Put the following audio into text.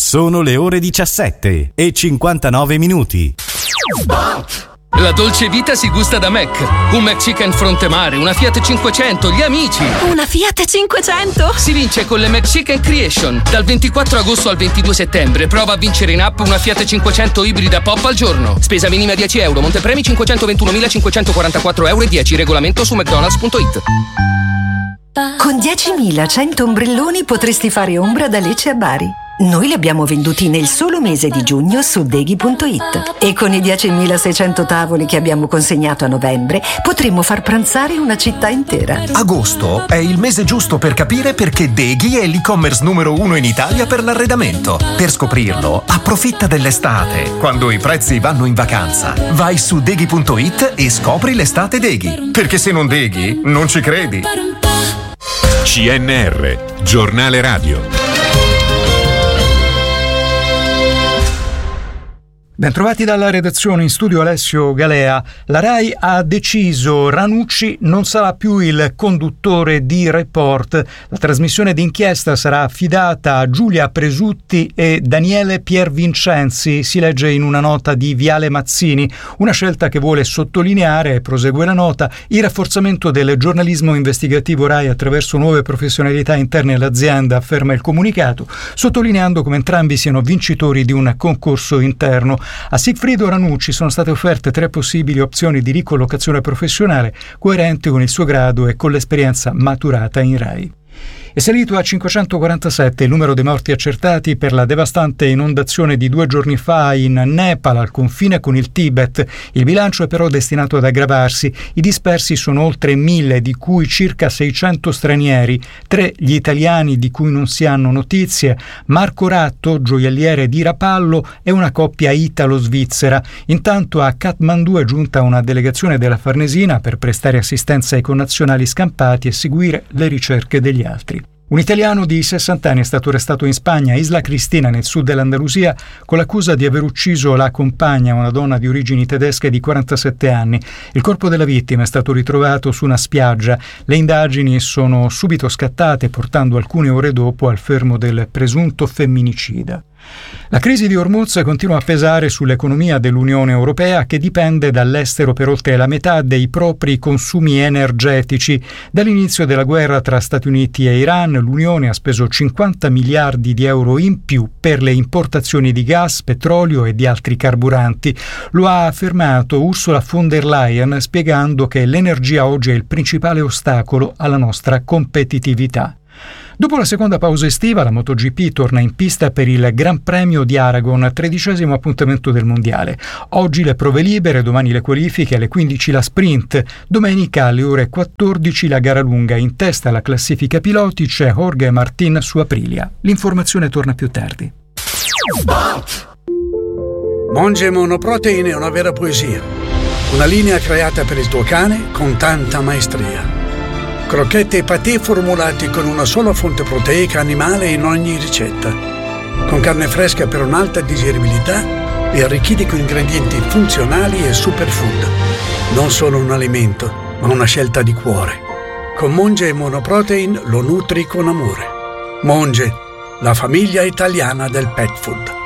Sono le ore 17:59. La dolce vita si gusta da Mac. Un McChicken fronte mare, una Fiat 500, gli amici. Una Fiat 500? Si vince con le McChicken Creation. Dal 24 agosto al 22 settembre prova a vincere in app una Fiat 500 ibrida pop al giorno. Spesa minima 10 euro, montepremi 521.544,10 €. Regolamento su mcdonalds.it. Con 10.100 ombrelloni potresti fare ombra da Lecce a Bari. Noi li abbiamo venduti nel solo mese di giugno su Deghi.it e con i 10.600 tavoli che abbiamo consegnato a novembre potremmo far pranzare una città intera. Agosto è il mese giusto per capire perché Deghi è l'e-commerce numero 1 in Italia per l'arredamento. Per scoprirlo, approfitta dell'estate, quando i prezzi vanno in vacanza. Vai su Deghi.it e scopri l'estate Deghi. Perché se non Deghi, non ci credi. CNR, giornale radio. Bentrovati dalla redazione, in studio Alessio Galea. La RAI ha deciso: Ranucci non sarà più il conduttore di Report. La trasmissione d'inchiesta sarà affidata a Giulia Presutti e Daniele Piervincenzi, si legge in una nota di Viale Mazzini. Una scelta che vuole sottolineare, prosegue la nota, il rafforzamento del giornalismo investigativo RAI attraverso nuove professionalità interne all'azienda, afferma il comunicato, sottolineando come entrambi siano vincitori di un concorso interno. A Sigfrido Ranucci sono state offerte 3 possibili opzioni di ricollocazione professionale coerenti con il suo grado e con l'esperienza maturata in RAI. È salito a 547 il numero dei morti accertati per la devastante inondazione di 2 giorni fa in Nepal, al confine con il Tibet. Il bilancio è però destinato ad aggravarsi. I dispersi sono oltre 1.000, di cui circa 600 stranieri, 3 gli italiani di cui non si hanno notizie. Marco Ratto, gioielliere di Rapallo, è una coppia italo-svizzera. Intanto a Kathmandu è giunta una delegazione della Farnesina per prestare assistenza ai connazionali scampati e seguire le ricerche degli altri. Un italiano di 60 anni è stato arrestato in Spagna, Isla Cristina, nel sud dell'Andalusia, con l'accusa di aver ucciso la compagna, una donna di origini tedesche di 47 anni. Il corpo della vittima è stato ritrovato su una spiaggia. Le indagini sono subito scattate, portando alcune ore dopo al fermo del presunto femminicida. La crisi di Hormuz continua a pesare sull'economia dell'Unione Europea, che dipende dall'estero per oltre la metà dei propri consumi energetici. Dall'inizio della guerra tra Stati Uniti e Iran, l'Unione ha speso 50 miliardi di euro in più per le importazioni di gas, petrolio e di altri carburanti. Lo ha affermato Ursula von der Leyen, spiegando che l'energia oggi è il principale ostacolo alla nostra competitività. Dopo la seconda pausa estiva, la MotoGP torna in pista per il Gran Premio di Aragon, 13° appuntamento del mondiale. Oggi le prove libere, domani le qualifiche, alle 15 la sprint, domenica alle ore 14 la gara lunga. In testa alla classifica piloti c'è Jorge Martin su Aprilia. L'informazione torna più tardi. Monge Monoprotein è una vera poesia. Una linea creata per il tuo cane con tanta maestria. Crocchette e patè formulati con una sola fonte proteica animale in ogni ricetta. Con carne fresca per un'alta digeribilità e arricchiti con ingredienti funzionali e superfood. Non solo un alimento, ma una scelta di cuore. Con Monge Monoprotein lo nutri con amore. Monge, la famiglia italiana del pet food.